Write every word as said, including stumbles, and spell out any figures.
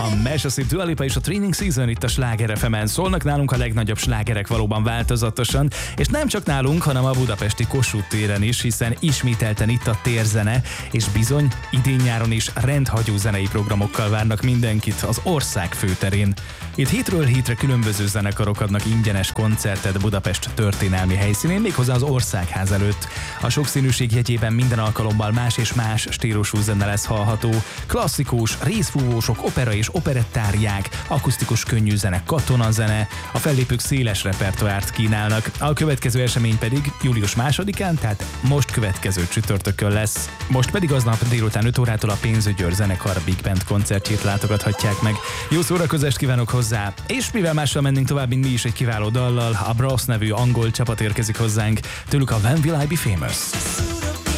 A Massive Dua Lipa és a Training Season itt a Sláger ef emen. Szólnak nálunk a legnagyobb slágerek valóban változatosan, és nem csak nálunk, hanem a budapesti Kossuth téren is, hiszen ismételten itt a térzene, és bizony idén-nyáron is rendhagyó zenei programokkal várnak mindenkit az ország főterén. Itt hétről hétre különböző zenekarok adnak ingyenes koncertet Budapest történelmi helyszínén, méghozzá az Országház előtt. A sokszínűség jegyében minden alkalommal más és más stílusú zene lesz hallható. Klasszikus, részfúvósok, opera és operettáriák, akusztikus könnyű zene, katonazene, a fellépők széles repertoárt kínálnak. A következő esemény pedig július másodikán, tehát most következő csütörtökön lesz. Most pedig aznap délután öt órától a Pénzügyőr zenekar Big Band koncertjét látogathatják meg. Jó szórakozást kívánok hozzá, és mivel mással mennénk tovább, mint mi is egy kiváló dallal, a Brass nevű angol csapat érkezik hozzánk, tőlük a When Will I Be Famous.